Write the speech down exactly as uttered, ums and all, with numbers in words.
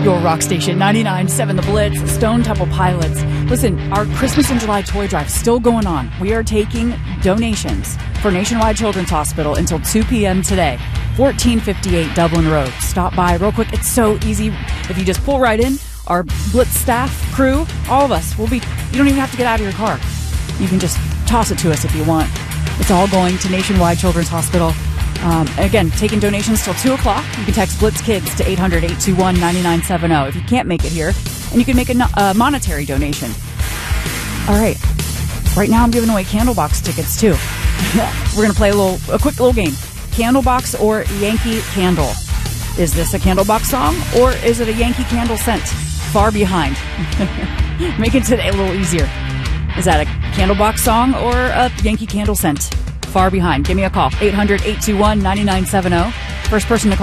Your rock station, ninety-nine point seven The Blitz, Stone Temple Pilots. Listen, our Christmas in July toy drive still going on. We are taking donations for Nationwide Children's Hospital until two p.m. today. fourteen fifty-eight Dublin Road. Stop by real quick. It's so easy. If you just pull right in, our Blitz staff, crew, all of us will be, you don't even have to get out of your car. You can just toss it to us if you want. It's all going to Nationwide Children's Hospital. Um, again, taking donations till two o'clock. You can text Blitz Kids to eight hundred, eight two one, nine nine seven zero if you can't make it here. And you can make a no- uh, monetary donation. All right. Right now I'm giving away Candlebox tickets, too. We're going to play a little, a quick little game. Candlebox or Yankee Candle. Is this a Candlebox song or is it a Yankee Candle scent? Far behind. Make it today a little easier. Is that a Candlebox song or a Yankee Candle scent? Far behind. Give me a call. eight hundred, eight two one, nine nine seven zero. First person to call.